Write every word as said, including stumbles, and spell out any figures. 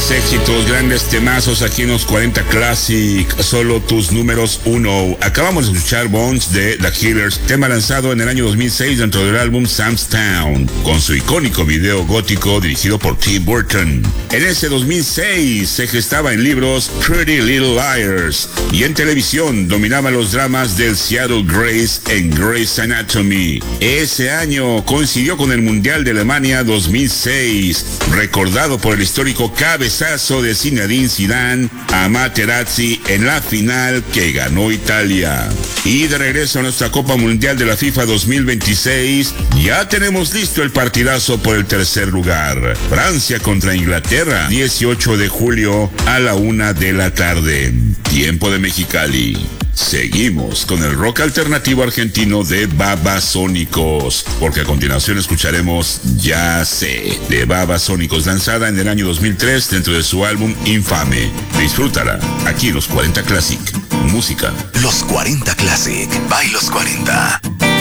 Grandes éxitos, grandes temazos aquí en los cuarenta Classic, solo tus números uno. Acabamos de escuchar Bones de The Killers, tema lanzado en el año dos mil seis dentro del álbum Sam's Town, con su icónico video gótico dirigido por Tim Burton. En ese dos mil seis se gestaba en libros Pretty Little Liars y en televisión dominaba los dramas del Seattle Grace en Grey's Anatomy. Ese año coincidió con el Mundial de Alemania dos mil seis, recordado por el histórico cabezazo de Zinedine Zidane a Materazzi en la final que ganó Italia. Y de regreso a nuestra Copa Mundial de la FIFA dos mil veintiséis, ya tenemos listo el partidazo por el tercer lugar. Francia contra Inglaterra, dieciocho de julio a la una de la tarde, tiempo de Mexicali. Seguimos con el rock alternativo argentino de Babasónicos, porque a continuación escucharemos Ya sé, de Babasónicos, lanzada en el año dos mil tres dentro de su álbum Infame. Disfrútala, aquí los cuarenta Classic. Música. Los cuarenta Classic, by los cuarenta.